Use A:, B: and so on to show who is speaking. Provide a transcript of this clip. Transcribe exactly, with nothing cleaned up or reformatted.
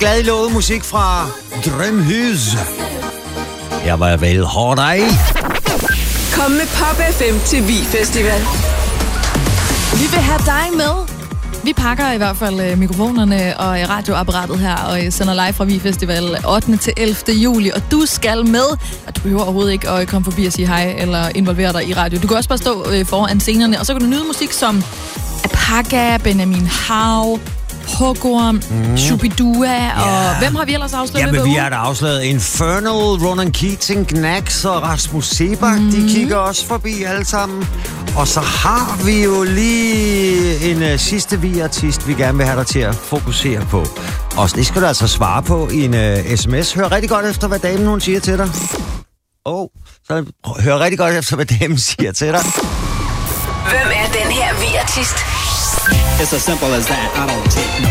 A: glad i låget musik fra Drømhus. Jeg var vel hård dig.
B: Kom med Pop F M til Vi Festival.
C: Vi vil have dig med. Vi pakker i hvert fald mikrofonerne og radioapparatet her og sender live fra Vi Festival ottende til ellevte juli. Og du skal med. Du behøver overhovedet ikke at komme forbi og sige hej eller involvere dig i radio. Du kan også bare stå foran scenerne, og så kan du nyde musik som Apaga, Benjamin Hav, Hugorm, mm. Shubidua, yeah. Og hvem har vi ellers afsløret?
A: Jamen, vi har da afsløret Infernal, Ronan Keating, Knacks og Rasmus Sebak. Mm. De kigger også forbi alle sammen. Og så har vi jo lige en uh, sidste vi-artist, vi gerne vil have dig til at fokusere på. Og det skal du altså svare på i en uh, sms. Hør rigtig godt efter, hvad damen hun siger til dig. Åh, oh, så hør rigtig godt efter, hvad damen siger til dig.
B: Hvem er den her vi-artist?
D: It's as simple as that. I don't take no